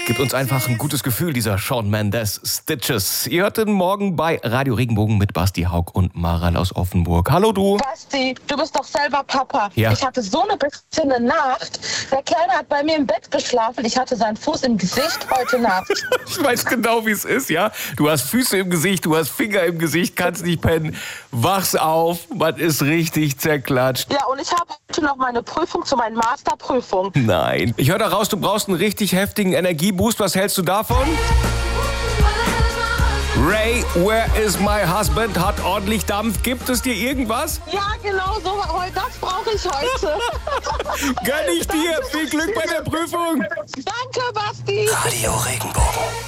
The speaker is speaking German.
Gibt uns einfach ein gutes Gefühl, dieser Shawn Mendes Stitches. Ihr hört den Morgen bei Radio Regenbogen mit Basti Haug und Maral aus Offenburg. Hallo du. Basti, du bist doch selber Papa. Ja. Ich hatte so eine beschissene Nacht. Der Kleine hat bei mir im Bett geschlafen. Ich hatte seinen Fuß im Gesicht heute Nacht. Ich weiß genau, wie es ist, ja? Du hast Füße im Gesicht, du hast Finger im Gesicht, kannst nicht pennen, wachst auf, man ist richtig zerklatscht. Ja, und ich habe heute noch meine Prüfung zu meiner Masterprüfung. Nein. Ich höre da raus, du brauchst einen richtig heftigen Energieboost. Was hältst du davon? Ray, Where is my husband? Hat ordentlich Dampf. Gibt es dir irgendwas? Ja, genau so. Das brauche ich heute. Gönn ich dir. Viel Glück bei der Prüfung. Danke, Basti. Radio Regenbogen.